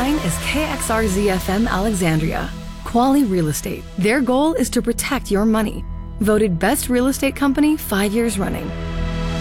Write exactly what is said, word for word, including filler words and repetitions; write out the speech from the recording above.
Mine is K X R Z F M Alexandria. Quality Real Estate. Their goal is to protect your money. Voted best real estate company five years running.